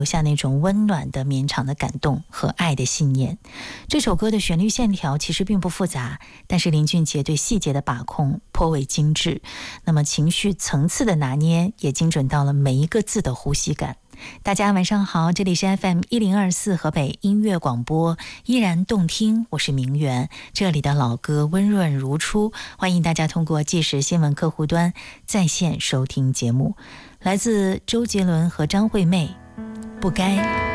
留下那种温暖的绵长的感动和爱的信念。这首歌的旋律线条其实并不复杂，但是林俊杰对细节的把控颇为精致，那么情绪层次的拿捏也精准到了每一个字的呼吸感。大家晚上好，这里是 FM1024 河北音乐广播，依然动听，我是明媛，这里的老歌温润如初，欢迎大家通过即时新闻客户端在线收听节目。来自周杰伦和张惠妹，不该。